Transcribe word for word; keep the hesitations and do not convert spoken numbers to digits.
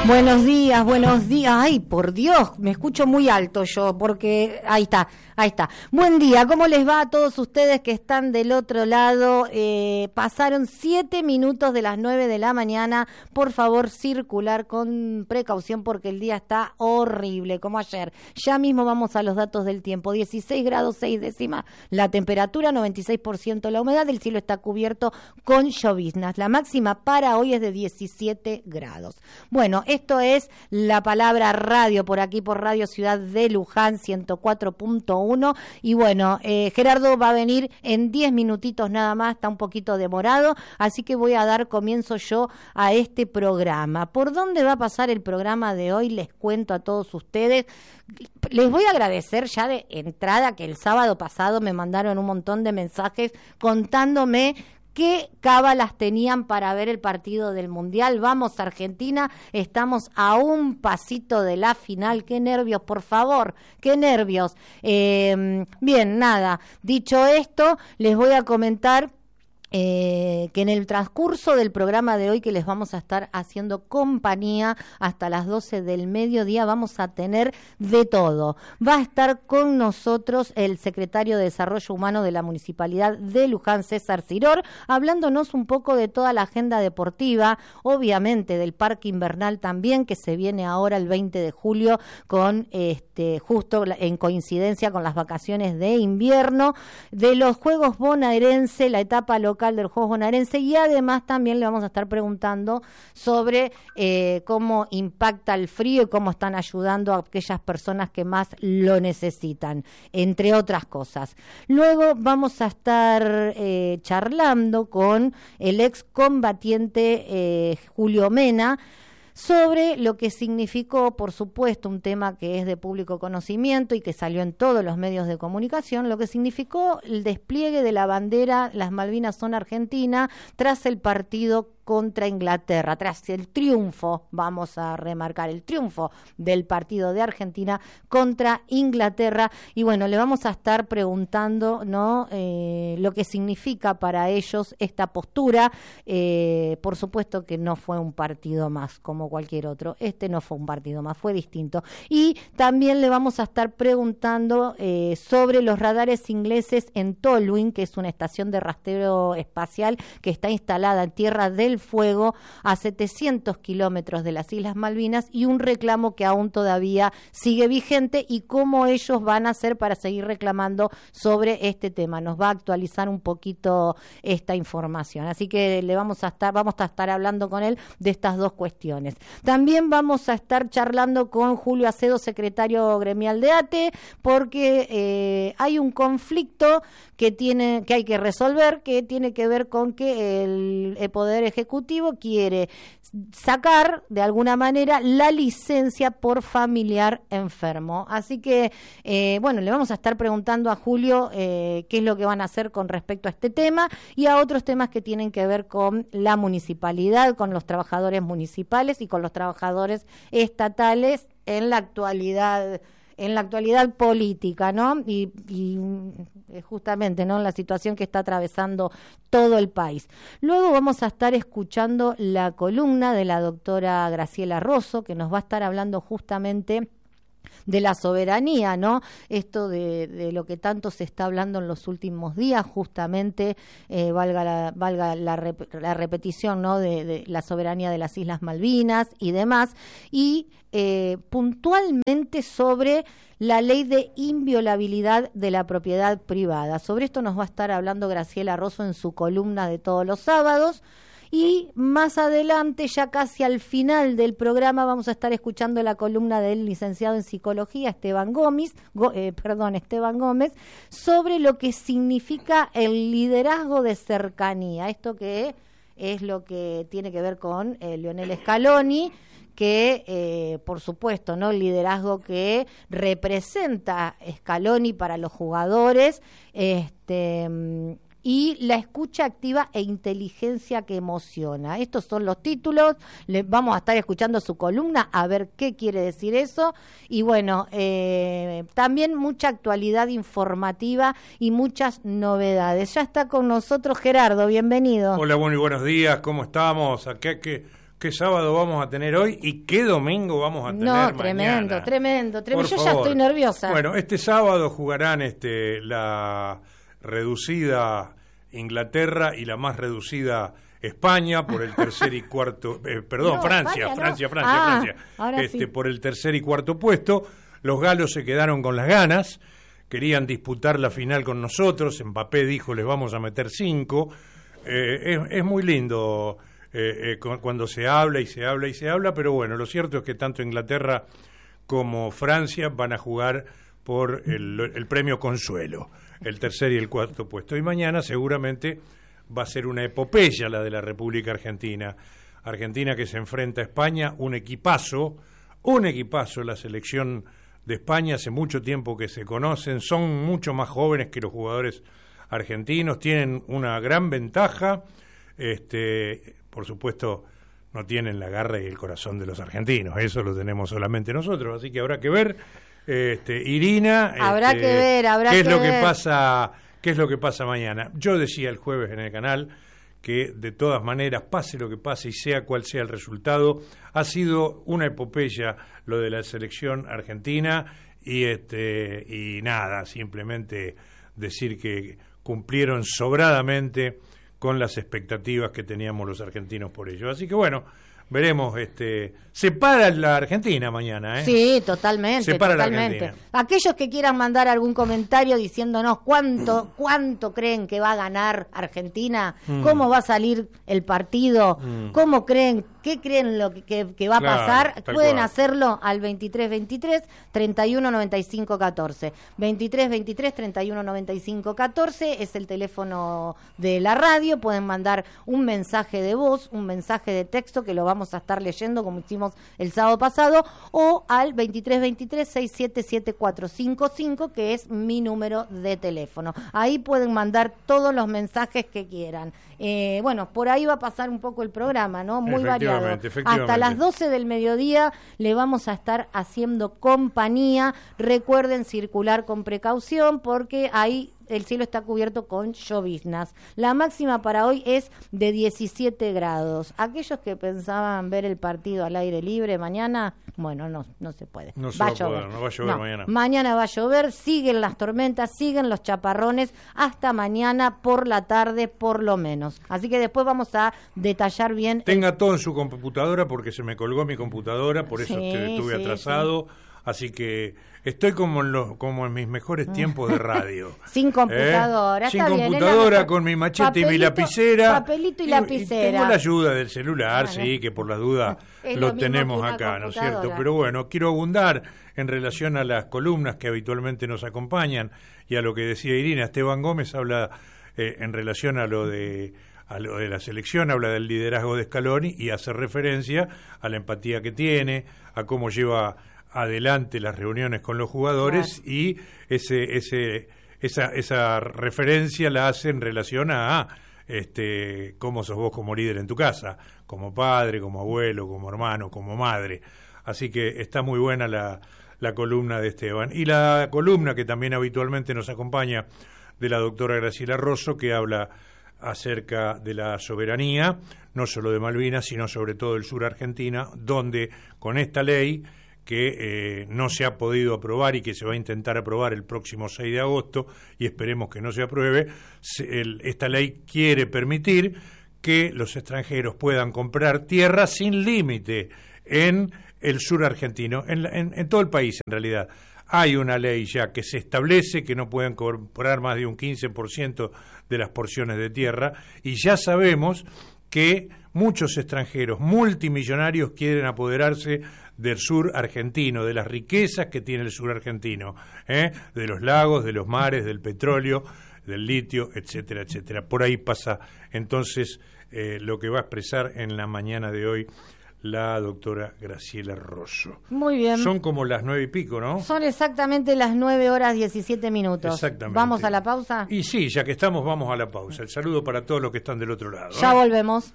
Buenos días, buenos días. Ay, por Dios, me escucho muy alto yo, porque ahí está, ahí está. Buen día, ¿cómo les va a todos ustedes que están del otro lado? Eh, pasaron siete minutos de las nueve de la mañana. Por favor, circular con precaución porque el día está horrible, como ayer. Ya mismo vamos a los datos del tiempo. dieciséis grados seis décimas la temperatura, noventa y seis por ciento la humedad, el cielo está cubierto con lloviznas. La máxima para hoy es de diecisiete grados. Bueno, esto es La Palabra Radio, por aquí por Radio Ciudad de Luján, ciento cuatro punto uno. Y bueno, eh, Gerardo va a venir en diez minutitos nada más, está un poquito demorado, así que voy a dar comienzo yo a este programa. ¿Por dónde va a pasar el programa de hoy? Les cuento a todos ustedes. Les voy a agradecer ya de entrada que el sábado pasado me mandaron un montón de mensajes contándome qué cábalas tenían para ver el partido del Mundial. Vamos, Argentina, estamos a un pasito de la final. Qué nervios, por favor, qué nervios. Eh, bien, nada, dicho esto, les voy a comentar Eh, que en el transcurso del programa de hoy, que les vamos a estar haciendo compañía hasta las doce del mediodía, vamos a tener de todo. Va a estar con nosotros el secretario de Desarrollo Humano de la Municipalidad de Luján, César Ciror, hablándonos un poco de toda la agenda deportiva, obviamente del Parque Invernal también, que se viene ahora el veinte de julio, con este justo en coincidencia con las vacaciones de invierno, de los Juegos Bonaerense, la etapa local del Juego Bonaerense, y además también le vamos a estar preguntando sobre eh, cómo impacta el frío y cómo están ayudando a aquellas personas que más lo necesitan, entre otras cosas. Luego vamos a estar eh, charlando con el excombatiente eh, Julio Mena, sobre lo que significó, por supuesto, un tema que es de público conocimiento y que salió en todos los medios de comunicación, lo que significó el despliegue de la bandera Las Malvinas son Argentina tras el partido contra Inglaterra, tras el triunfo, vamos a remarcar, el triunfo del partido de Argentina contra Inglaterra. Y bueno, le vamos a estar preguntando, ¿no?, eh, lo que significa para ellos esta postura. Eh, por supuesto que no fue un partido más como cualquier otro, este no fue un partido más, fue distinto. Y también le vamos a estar preguntando eh, sobre los radares ingleses en Tolwyn, que es una estación de rastreo espacial que está instalada en Tierra del Fuego a setecientos kilómetros de las Islas Malvinas, y un reclamo que aún todavía sigue vigente, y cómo ellos van a hacer para seguir reclamando sobre este tema. Nos va a actualizar un poquito esta información, así que le vamos a estar vamos a estar hablando con él de estas dos cuestiones. También vamos a estar charlando con Julio Acedo, secretario gremial de A T E, porque eh, hay un conflicto que tiene que hay que resolver, que tiene que ver con que el, el Poder Ejecutivo quiere sacar de alguna manera la licencia por familiar enfermo. Así que, eh, bueno, le vamos a estar preguntando a Julio eh, qué es lo que van a hacer con respecto a este tema y a otros temas que tienen que ver con la municipalidad, con los trabajadores municipales y con los trabajadores estatales en la actualidad en la actualidad política, ¿no? Y, y justamente, ¿no?, la situación que está atravesando todo el país. Luego vamos a estar escuchando la columna de la doctora Graciela Rosso, que nos va a estar hablando justamente de la soberanía, ¿no? Esto de, de lo que tanto se está hablando en los últimos días, justamente, eh, valga la, valga la, rep, la repetición, ¿no?, de, de la soberanía de las Islas Malvinas y demás, y eh, puntualmente sobre la ley de inviolabilidad de la propiedad privada. Sobre esto nos va a estar hablando Graciela Rosso en su columna de todos los sábados. Y más adelante, ya casi al final del programa, vamos a estar escuchando la columna del licenciado en psicología Esteban Gómez, go, eh, perdón, Esteban Gómez, sobre lo que significa el liderazgo de cercanía. Esto que es lo que tiene que ver con eh, Lionel Scaloni, que eh, por supuesto, ¿no?, el liderazgo que representa Scaloni para los jugadores, este y la escucha activa e inteligencia que emociona. Estos son los títulos. Le vamos a estar escuchando su columna a ver qué quiere decir eso. Y bueno, eh, también mucha actualidad informativa y muchas novedades. Ya está con nosotros Gerardo, bienvenido. Hola, bueno y buenos días, ¿cómo estamos? Acá que qué sábado vamos a tener hoy y qué domingo vamos a tener no, mañana. tremendo, tremendo, tremendo. Yo Por ya favor. estoy nerviosa. Bueno, este sábado jugarán este la reducida Inglaterra y la más reducida España por el tercer y cuarto, eh, perdón, No, Francia, España, Francia, no. Francia, Ah, Francia, ahora este, sí. por el tercer y cuarto puesto. Los galos se quedaron con las ganas, querían disputar la final con nosotros. Mbappé dijo, les vamos a meter cinco. Eh, es, es muy lindo eh, eh, cu- cuando se habla y se habla y se habla, pero bueno, lo cierto es que tanto Inglaterra como Francia van a jugar por el, el premio Consuelo, el tercer y el cuarto puesto. Y mañana seguramente va a ser una epopeya la de la República Argentina. Argentina que se enfrenta a España, un equipazo, un equipazo, la selección de España, hace mucho tiempo que se conocen, son mucho más jóvenes que los jugadores argentinos, tienen una gran ventaja, este, por supuesto no tienen la garra y el corazón de los argentinos, eso lo tenemos solamente nosotros, así que habrá que ver, este, Irina, Habrá este, que ver, habrá qué es que lo que ver. pasa, qué es lo que pasa mañana. Yo decía el jueves en el canal que de todas maneras, pase lo que pase y sea cual sea el resultado, ha sido una epopeya lo de la selección argentina y este y nada, simplemente decir que cumplieron sobradamente con las expectativas que teníamos los argentinos por ello. Así que bueno, veremos, este se para la Argentina mañana, ¿eh? Sí, totalmente, Se para la totalmente. Argentina. Aquellos que quieran mandar algún comentario diciéndonos cuánto, cuánto creen que va a ganar Argentina, Mm. cómo va a salir el partido, Mm. cómo creen, qué creen lo que, que- que va Claro, a pasar, tal pueden cual. hacerlo al veintitrés veintitrés treinta y uno noventa y cinco catorce. veintitrés veintitrés treinta y uno noventa y cinco catorce es el teléfono de la radio, pueden mandar un mensaje de voz, un mensaje de texto que lo vamos a estar leyendo como hicimos el sábado pasado, o al veintitrés veintitrés sesenta y siete setenta y cuatro cincuenta y cinco, que es mi número de teléfono. Ahí pueden mandar todos los mensajes que quieran. Eh, bueno, por ahí va a pasar un poco el programa, ¿no? Muy variado. Efectivamente, efectivamente. Hasta las doce del mediodía le vamos a estar haciendo compañía. Recuerden circular con precaución porque ahí el cielo está cubierto con lloviznas. La máxima para hoy es de diecisiete grados. Aquellos que pensaban ver el partido al aire libre mañana, bueno, no, no se puede. No se va va a a llover. poder, no va a llover mañana. Mañana va a llover, siguen las tormentas, siguen los chaparrones, hasta mañana por la tarde por lo menos. Así que después vamos a detallar bien. el- Tenga todo en su computadora porque se me colgó mi computadora, por eso Sí, este- estuve sí, atrasado. Así que estoy como en, los, como en mis mejores tiempos de radio. Sin computadora, ¿Eh? Sin está bien, es la computadora, mejor. con mi machete y mi Papelito- lapicera. papelito y lapicera. tengo la ayuda del celular, Bueno. sí, que por las dudas Es lo lo mismo tenemos que una acá, ¿no es computadora. cierto? Pero bueno, quiero abundar en relación a las columnas que habitualmente nos acompañan y a lo que decía Irina. Esteban Gómez habla eh, en relación a lo de a lo de la selección, habla del liderazgo de Scaloni y hace referencia a la empatía que tiene, a cómo lleva adelante las reuniones con los jugadores. Claro. Y ese ese esa esa referencia la hace en relación a este cómo sos vos como líder en tu casa, como padre, como abuelo, como hermano, como madre. Así que está muy buena la la columna de Esteban y la columna que también habitualmente nos acompaña de la doctora Graciela Rosso, que habla acerca de la soberanía, no solo de Malvinas, sino sobre todo del sur Argentina, donde con esta ley que eh, no se ha podido aprobar y que se va a intentar aprobar el próximo seis de agosto, y esperemos que no se apruebe, se, el, esta ley quiere permitir que los extranjeros puedan comprar tierra sin límite en el sur argentino, en, la, en, en todo el país en realidad. Hay una ley ya que se establece que no pueden comprar más de un quince por ciento de las porciones de tierra, y ya sabemos que muchos extranjeros multimillonarios quieren apoderarse del sur argentino, de las riquezas que tiene el sur argentino, ¿eh? de los lagos, de los mares, del petróleo, del litio, etcétera, etcétera. Por ahí pasa entonces eh, lo que va a expresar en la mañana de hoy la doctora Graciela Rosso. Muy bien. Son como las nueve y pico, ¿no? Son exactamente las nueve horas diecisiete minutos. Exactamente. ¿Vamos a la pausa? Y sí, ya que estamos, vamos a la pausa. El saludo para todos los que están del otro lado. Ya ¿eh? volvemos.